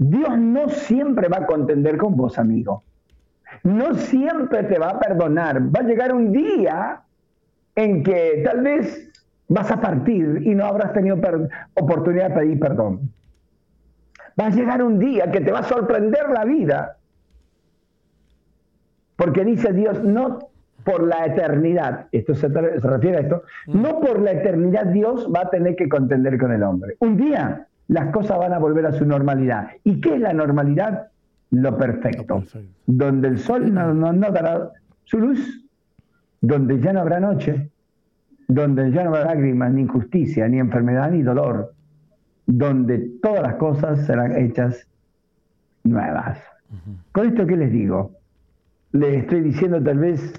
Dios no siempre va a contender con vos, amigo. No siempre te va a perdonar. Va a llegar un día en que tal vez vas a partir y no habrás tenido oportunidad de pedir perdón. Va a llegar un día que te va a sorprender la vida. Porque dice Dios, no por la eternidad, esto se refiere a esto, no por la eternidad Dios va a tener que contender con el hombre. Un día las cosas van a volver a su normalidad. ¿Y qué es la normalidad? Lo perfecto. Donde el sol no dará su luz, donde ya no habrá noche, donde ya no habrá lágrimas, ni injusticia, ni enfermedad, ni dolor, donde todas las cosas serán hechas nuevas. ¿Con esto qué les digo? Les estoy diciendo tal vez,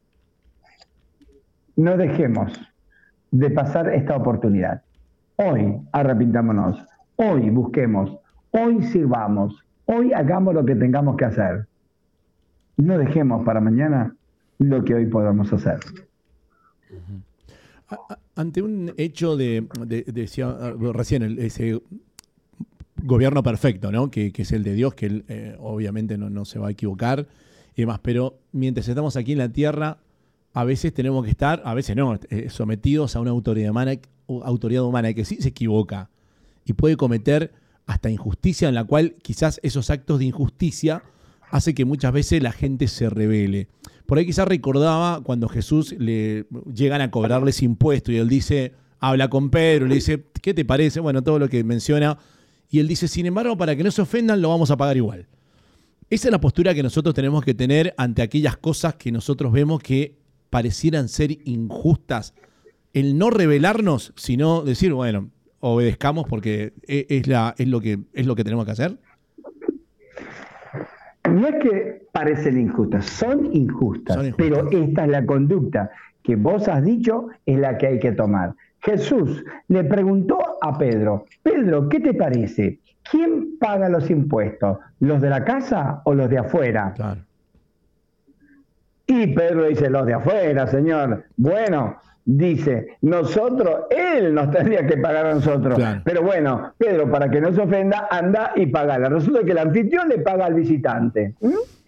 no dejemos de pasar esta oportunidad. Hoy arrepintámonos, hoy busquemos, hoy sirvamos, hoy hagamos lo que tengamos que hacer. No dejemos para mañana lo que hoy podamos hacer. Ante un hecho decía recién, ese gobierno perfecto, ¿no? Que es el de Dios, que él obviamente no se va a equivocar y demás, pero mientras estamos aquí en la tierra, a veces tenemos que estar, a veces no, sometidos a una autoridad humana que sí se equivoca y puede cometer hasta injusticia, en la cual quizás esos actos de injusticia hace que muchas veces la gente se rebele. Por ahí quizás recordaba cuando Jesús le llegan a cobrarles impuestos y él dice, habla con Pedro, le dice, ¿qué te parece? Bueno, todo lo que menciona. Y él dice, sin embargo, para que no se ofendan, lo vamos a pagar igual. Esa es la postura que nosotros tenemos que tener ante aquellas cosas que nosotros vemos que parecieran ser injustas. El no rebelarnos, sino decir, bueno, obedezcamos porque es lo que tenemos que hacer. No es que parecen injustas, son injustas, pero esta es la conducta que vos has dicho, es la que hay que tomar. Jesús le preguntó a Pedro, Pedro, ¿qué te parece? ¿Quién paga los impuestos? ¿Los de la casa o los de afuera? Claro. Y Pedro dice, los de afuera, Señor. Bueno, dice, Él nos tendría que pagar a nosotros. Claro. Pero bueno, Pedro, para que no se ofenda, anda y pagala. Resulta que el anfitrión le paga al visitante.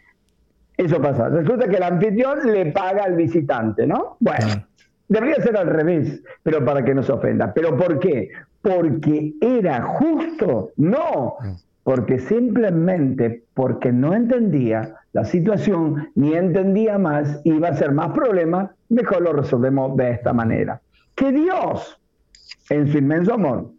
Eso pasa. Resulta que el anfitrión le paga al visitante, ¿no? Bueno, debería ser al revés, pero para que no se ofenda. ¿Pero por qué? ¿Porque era justo? No. Porque simplemente porque no entendía la situación, ni entendía más, iba a ser más problema, mejor lo resolvemos de esta manera. Que Dios, en su inmenso amor,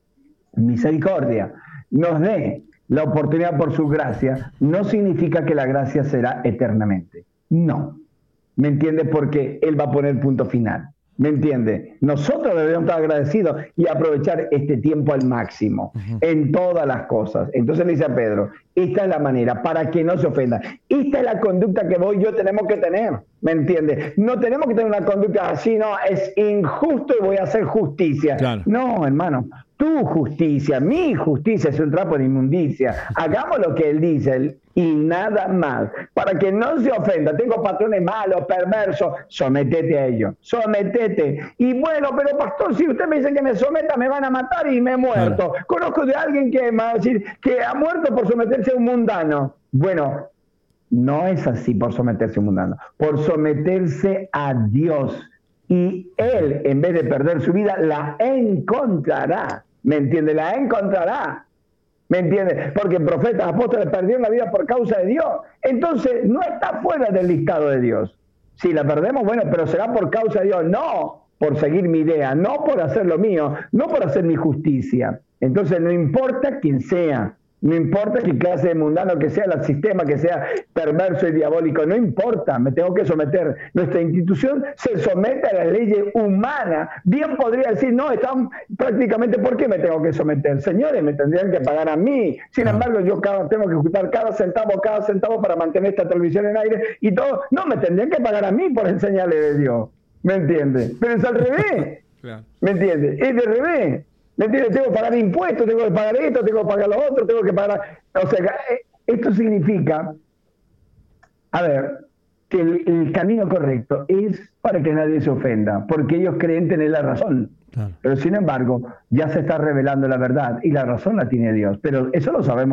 misericordia, nos dé la oportunidad por su gracia, no significa que la gracia será eternamente. No. ¿Me entiende? Porque Él va a poner punto final. ¿Me entiende? Nosotros debemos estar agradecidos y aprovechar este tiempo al máximo en todas las cosas. Entonces le dice a Pedro, esta es la manera para que no se ofenda. Esta es la conducta que vos y yo tenemos que tener. ¿Me entiende? No tenemos que tener una conducta así, no, es injusto y voy a hacer justicia. Claro. No, hermano, tu justicia, mi justicia es un trapo de inmundicia. Hagamos lo que Él dice y nada más. Para que no se ofenda, tengo patrones malos, perversos, sometete a ellos, sometete. Y bueno, pero pastor, si usted me dice que me someta, me van a matar y me he muerto. Claro. Conozco de alguien que me va a decir que ha muerto por someterse a un mundano. Bueno, no es así por someterse a un mundano, por someterse a Dios. Y Él, en vez de perder su vida, la encontrará. ¿Me entiende? La encontrará. ¿Me entiende? Porque profetas, apóstoles perdieron la vida por causa de Dios. Entonces, no está fuera del listado de Dios. Si la perdemos, bueno, pero será por causa de Dios. No por seguir mi idea, no por hacer lo mío, no por hacer mi justicia. Entonces, no importa quién sea. No importa qué clase de mundano que sea, el sistema que sea perverso y diabólico, no importa, me tengo que someter. Nuestra institución se somete a las leyes humanas. Bien podría decir, no, están prácticamente, ¿por qué me tengo que someter? Señores, me tendrían que pagar a mí. Sin embargo, yo tengo que juntar cada centavo para mantener esta televisión en aire y todo. No, me tendrían que pagar a mí por enseñarle de Dios. ¿Me entiende? Pero es al revés. Claro. ¿Me entiende? Es del revés. ¿Me entiendes? Tengo que pagar impuestos, tengo que pagar esto, tengo que pagar lo otro, tengo que pagar... O sea, esto significa, a ver, que el camino correcto es para que nadie se ofenda, porque ellos creen tener la razón. Claro. Pero sin embargo, ya se está revelando la verdad y la razón la tiene Dios. Pero eso lo sabemos.